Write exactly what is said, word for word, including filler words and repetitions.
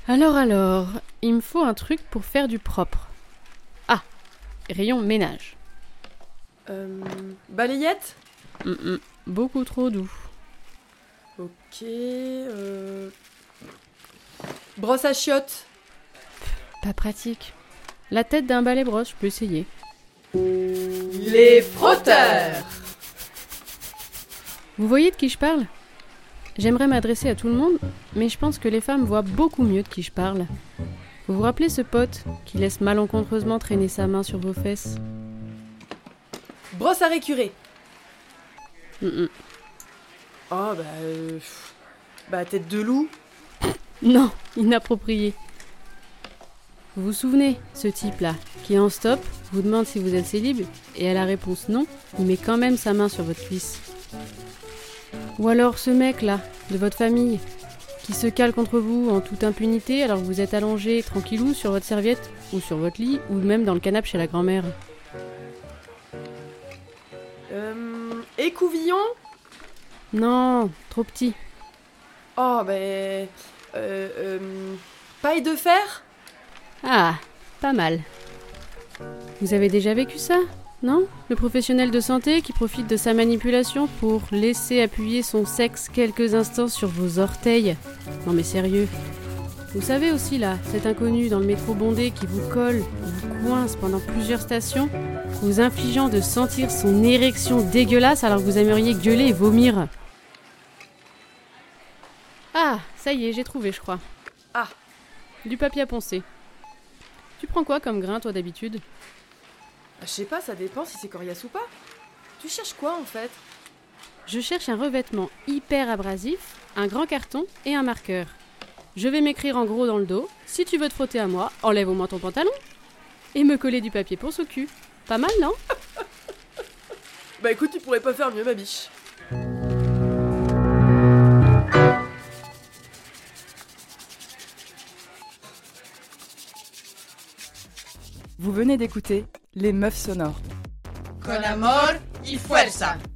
Alors alors, il me faut un truc pour faire du propre. Ah, rayon ménage. Euh, balayette ? Mm-mm, beaucoup trop doux. Ok. Euh... Brosse à chiottes. Pas pratique. La tête d'un balai brosse, je peux essayer. Les frotteurs. Vous voyez de qui je parle ? J'aimerais m'adresser à tout le monde, mais je pense que les femmes voient beaucoup mieux de qui je parle. Vous vous rappelez ce pote qui laisse malencontreusement traîner sa main sur vos fesses ? Brosse à récurer. Mm-mm. Oh bah... Euh... Bah tête de loup. Non, inapproprié. Vous vous souvenez, ce type-là, qui en stop, vous demande si vous êtes célib, et à la réponse non, il met quand même sa main sur votre cuisse. Ou alors ce mec-là, de votre famille, qui se cale contre vous en toute impunité alors que vous êtes allongé tranquillou sur votre serviette, ou sur votre lit, ou même dans le canapé chez la grand-mère. Euh... Écouvillon. Non, trop petit. Oh bah... Euh... euh... Paille de fer. Ah, pas mal. Vous avez déjà vécu ça, non ? Le professionnel de santé qui profite de sa manipulation pour laisser appuyer son sexe quelques instants sur vos orteils. Non mais sérieux. Vous savez aussi là, cet inconnu dans le métro bondé qui vous colle, vous coince pendant plusieurs stations, vous infligeant de sentir son érection dégueulasse alors que vous aimeriez gueuler et vomir. Ah, ça y est, j'ai trouvé je crois. Ah. Du papier à poncer. Tu prends quoi comme grain, toi, d'habitude ? Je sais pas, ça dépend si c'est coriace ou pas. Tu cherches quoi, en fait ? Je cherche un revêtement hyper abrasif, un grand carton et un marqueur. Je vais m'écrire en gros dans le dos, si tu veux te frotter à moi, enlève au moins ton pantalon. Et me coller du papier ponce au cul. Pas mal, non ? Bah écoute, tu pourrais pas faire mieux, ma biche. Vous venez d'écouter Les Meufs Sonores. Con amor y fuerza.